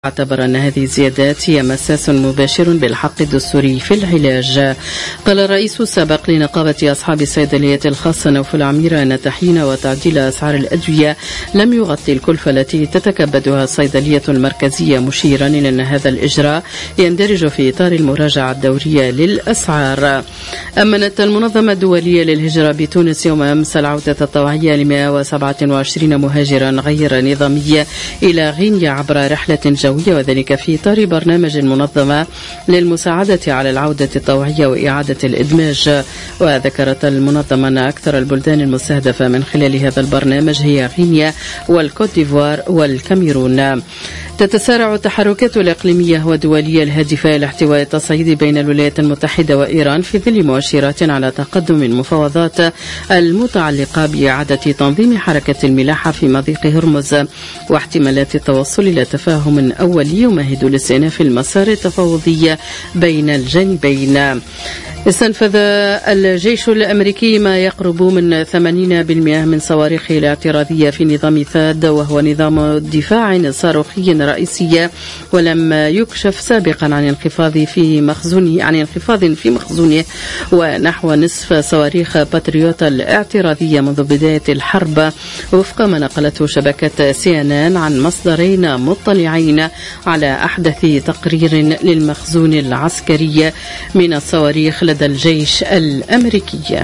اعتبر أن هذه الزيادات هي مساس مباشر بالحق الدستوري في العلاج. قال الرئيس السابق لنقابة أصحاب الصيدلية الخاصة نوف العميرة أن تحيين وتعديل أسعار الأدوية لم يغطي الكلفة التي تتكبدها الصيدلية المركزية، مشيرا إلى أن هذا الإجراء يندرج في إطار المراجعة الدورية للأسعار. أمنت المنظمة الدولية للهجرة بتونس يوم أمس العودة الطوعية ل 127 مهاجرا غير نظامي إلى غينيا عبر رحلة جوية، وذلك في إطار برنامج منظمة للمساعدة على العودة الطوعية وإعادة الإدماج. وذكرت المنظمة أن أكثر البلدان المستهدفة من خلال هذا البرنامج هي غينيا والكوت ديفوار والكاميرون. تتسارع التحركات الإقليمية والدولية الهادفة إلى احتواء التصعيد بين الولايات المتحدة وإيران في ظل مؤشرات على تقدم المفاوضات المتعلقة بإعادة تنظيم حركة الملاحة في مضيق هرمز، واحتمالات التوصل إلى تفاهم أولي يمهد لاستئناف المسار التفاوضي بين الجانبين. استنفذ الجيش الأمريكي ما يقرب من 80% من صواريخه الاعتراضية في نظام ثاد، وهو نظام دفاع صاروخي رئيسي ولم يكشف سابقا عن انخفاض في مخزونه ونحو نصف صواريخ باتريوت الاعتراضية منذ بداية الحرب، وفق ما نقلته شبكة CNN عن مصدرين مطلعين على أحدث تقرير للمخزون العسكري من الصواريخ لدى الجيش الأمريكي.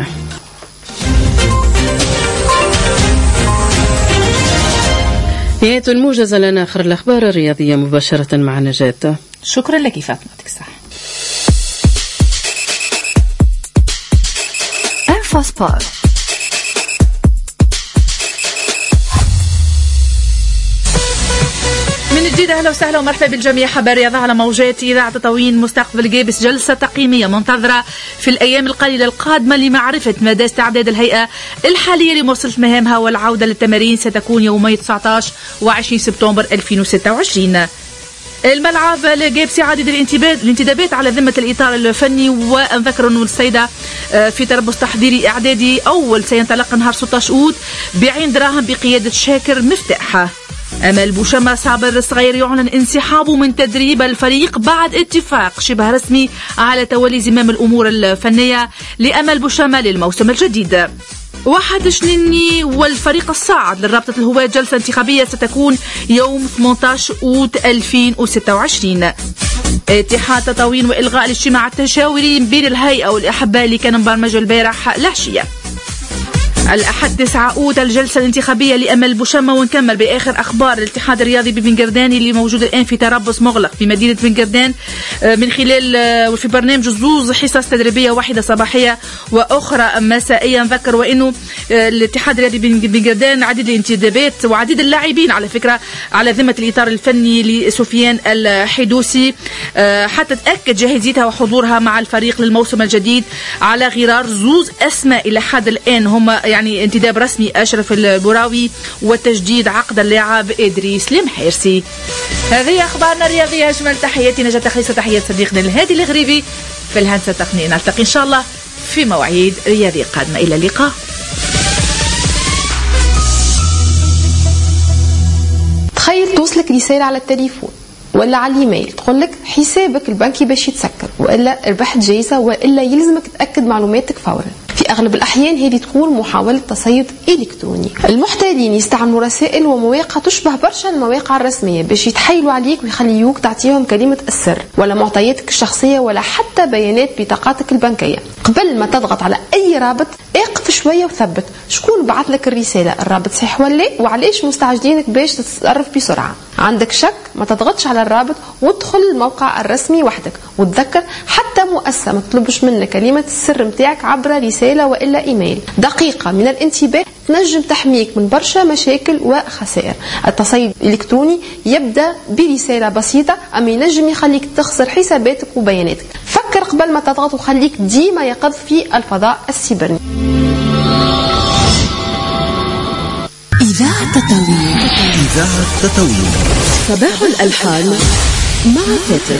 نهاية الموجزة، لنا آخر الأخبار الرياضية مباشرة مع نجاة. شكرا لك فاطمة تكسح. انفوسبور. من جديد أهلا وسهلا ومرحبا بالجميع. حبا رياضة على موجات إذاعة تطاوين مستقبل جيبس، جلسة تقييمية منتظرة في الأيام القليلة القادمة لمعرفة مدى استعداد الهيئة الحالية لمواصلة مهامها والعودة للتمارين. ستكون يومي 19 و20 سبتمبر 2026. الملعب لجيبسي عدد الانتدابات على ذمة الإطار الفني، ونذكر أنه السيدة في تربص تحضيري إعدادي أول سينطلق نهار 16 أوت بعين دراهم بقيادة شاكر مفتاحها. أمل بوشما صابر الصغير يعلن انسحابه من تدريب الفريق بعد اتفاق شبه رسمي على تولي زمام الأمور الفنية لأمل بوشما للموسم الجديد. واحد شنيني والفريق الصاعد للرابطة الهواة جلسة انتخابية ستكون يوم 18 أوت 2026. اتحاد تطاوين وإلغاء الاجتماع التشاوري بين الهيئة والأحباء اللي كان مبرمج البارح العشية. الأحد 9 أوت الجلسة الانتخابية لأمل بوشما. ونكمل بآخر أخبار الاتحاد الرياضي ببنجردان اللي موجود الآن في تربص مغلق في مدينة بنجردان من خلال وفي برنامج زوز حصص تدريبية، واحدة صباحية وأخرى مسائية. نذكر وإنه الاتحاد الرياضي بنجردان عديد الانتدابات وعديد اللاعبين على فكرة على ذمة الإطار الفني لسفيان الحدوسي حتى تأكد جاهزيتها وحضورها مع الفريق للموسم الجديد على غرار زوز أسماء إلى حد الآن هم يعني انتداب رسمي أشرف البراوي وتجديد عقد اللاعب إدريس المحيرسي. هذه أخبارنا الرياضية. أجمل تحياتي نجاة تخليص وتحيات صديقنا الهادي الغريبي في الهندسة التقنية. نلتقي إن شاء الله في مواعيد رياضية قادمة. إلى اللقاء. تخيل توصلك رسالة على التليفون ولا على الايميل تقول لك حسابك البنكي باش يتسكر، والا ربحت جايزه، والا يلزمك تاكد معلوماتك فورا. في اغلب الاحيان هذه تكون محاوله تصيد الكتروني. المحتالين يستعملوا رسائل ومواقع تشبه برشا المواقع الرسميه باش يتحايلوا عليك ويخليوك تعطيهم كلمه السر ولا معطياتك الشخصيه ولا حتى بيانات بطاقاتك البنكيه. قبل ما تضغط على اي رابط اقف شويه وثبت شكون بعث لك الرساله، الرابط صحيح ولا لا، وعلاش مستعجلينك باش تتصرف بسرعه. عندك شك ما تضغطش على الرابط وادخل الموقع الرسمي وحدك. وتذكر حتى مؤسسه ما تطلبش منك كلمه السر متاعك عبر رساله والا ايميل. دقيقه من الانتباه تنجم تحميك من برشا مشاكل وخسائر. التصيد الالكتروني يبدا برساله بسيطه اما ينجم يخليك تخسر حساباتك وبياناتك. فكر قبل ما تضغط وخليك ديما يقظ في الفضاء السيبرني. إذاعة تطاوين. صباح الألحان مع فاتن.